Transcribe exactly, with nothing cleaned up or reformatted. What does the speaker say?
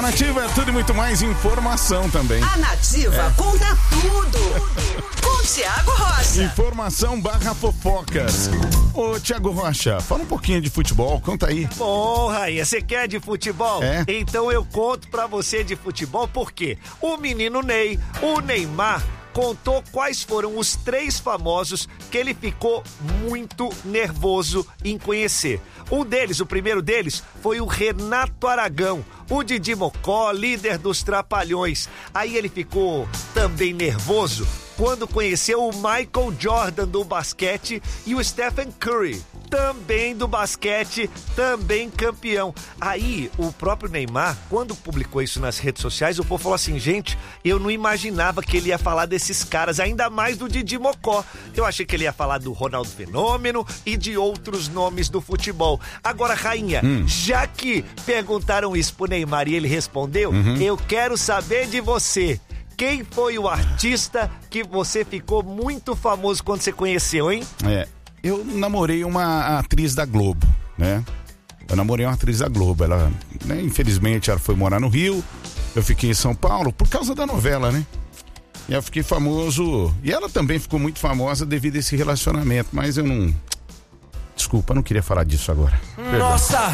A Nativa é tudo e muito mais informação também. A Nativa é. conta tudo. Com Thiago Rocha. Informação barra fofocas. Ô, Thiago Rocha, fala um pouquinho de futebol, conta aí. Bom, Rainha, você quer de futebol? É? Então eu conto pra você de futebol, porque o menino Ney, o Neymar, contou quais foram os três famosos que ele ficou muito nervoso em conhecer. Um deles, o primeiro deles, foi o Renato Aragão, o Didi Mocó, líder dos Trapalhões. Aí ele ficou também nervoso quando conheceu o Michael Jordan do basquete e o Stephen Curry, também do basquete, também campeão. Aí, o próprio Neymar, quando publicou isso nas redes sociais, o povo falou assim, gente, eu não imaginava que ele ia falar desses caras, ainda mais do Didi Mocó. Eu achei que ele ia falar do Ronaldo Fenômeno e de outros nomes do futebol. Agora, Rainha, hum. já que perguntaram isso pro Neymar e ele respondeu, uhum. eu quero saber de você. Quem foi o artista que você ficou muito famoso quando você conheceu, hein? É, eu namorei uma atriz da Globo, né? Eu namorei uma atriz da Globo, ela, né, infelizmente, ela foi morar no Rio, eu fiquei em São Paulo por causa da novela, né? E eu fiquei famoso, e ela também ficou muito famosa devido a esse relacionamento, mas eu não... Desculpa, não queria falar disso agora. Nossa!